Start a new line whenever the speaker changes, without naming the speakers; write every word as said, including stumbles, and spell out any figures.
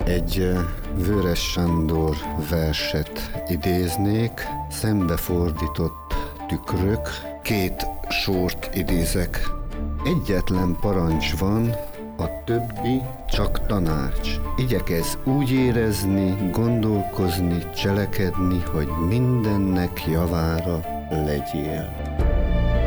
Egy Vörös Sándor verset idéznék, szembefordított tükrök, két sort idézek. Egyetlen parancs van, a többi csak tanács. Igyekezz úgy érezni, gondolkozni, cselekedni, hogy mindennek javára legyél.